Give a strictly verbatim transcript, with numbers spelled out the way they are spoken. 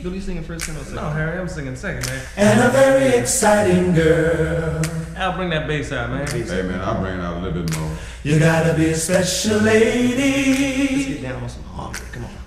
Billy singing first and second? No, Harry, I'm singing second, man. And a very exciting girl. Al, bring that bass out, man. Hey man, I'll bring it out a little bit more. You gotta be a special lady. Let's get down on some harmony. Come on.